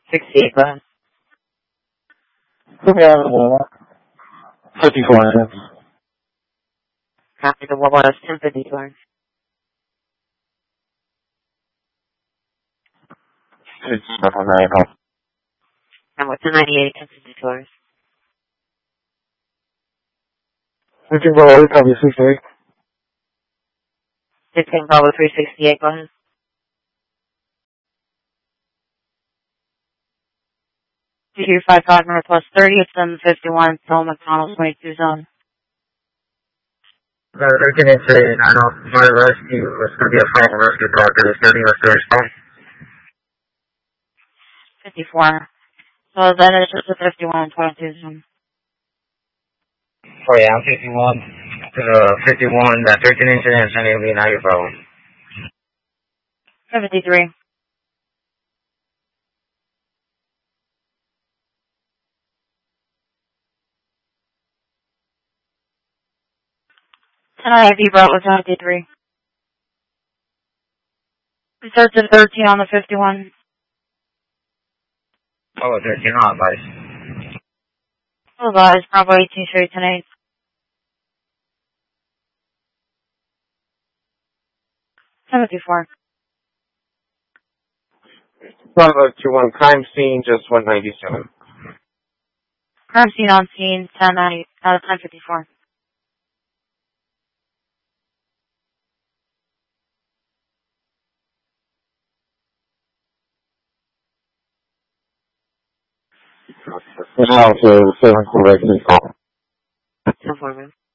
68, go ahead. Put me on the wall. 54. Copy, the Wawa is 1054. It's not on that. And what's the 98, 1054? Looking for a copy 68. 16 Bravo 368, go ahead. Two 55 Northwest 30, it's 751, Phil McDonald, 22 zone. Looking into it, I don't know, my rescue, it's going to be a final rescue call to the 30 or 54. So then it's just a 51 and 22 zone. Oh yeah, I'm 51. To the 51, that 13 incident, and it'll be not your problem. 73. And I have you brought with 73. It starts at 13 on the 51. Oh, 13 on, guys. Oh, guys, probably 18 straight tonight. 74. Bravo 21, crime scene, just 197. Crime scene on scene, 1054. And now to 7 correct call. No problem.